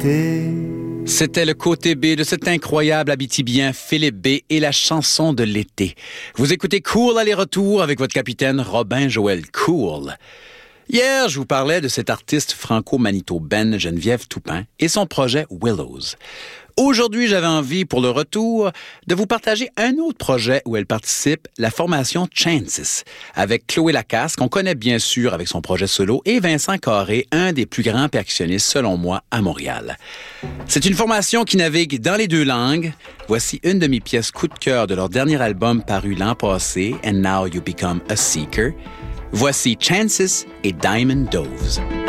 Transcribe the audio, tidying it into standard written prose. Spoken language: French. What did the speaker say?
l'été. C'était le côté B de cet incroyable Abitibien Philippe B et la chanson de l'été. Vous écoutez Cool aller-retour avec votre capitaine Robin-Joël Cool. Hier, je vous parlais de cette artiste franco-manitobaine Geneviève Toupin et son projet Willows. Aujourd'hui, j'avais envie, pour le retour, de vous partager un autre projet où elle participe, la formation Chances, avec Chloé Lacasse, qu'on connaît bien sûr avec son projet solo, et Vincent Carré, un des plus grands percussionnistes, selon moi, à Montréal. C'est une formation qui navigue dans les deux langues. Voici une de mes pièces coup de cœur de leur dernier album paru l'an passé, And Now You Become a Seeker. Voici Chances et Diamond Doves.